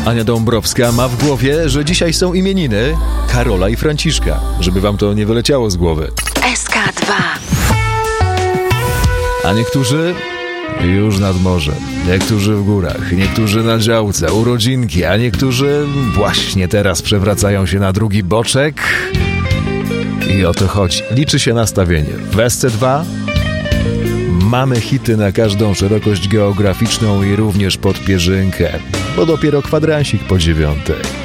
Ania Dąbrowska ma w głowie, że dzisiaj są imieniny Karola i Franciszka, żeby wam to nie wyleciało z głowy. SK2. A niektórzy już nad morzem, niektórzy w górach, niektórzy na działce, urodzinki, a niektórzy właśnie teraz przewracają się na drugi boczek. I o to chodzi. Liczy się nastawienie. W SC2 mamy hity na każdą szerokość geograficzną i również pod pierzynkę, bo dopiero kwadransik po 9.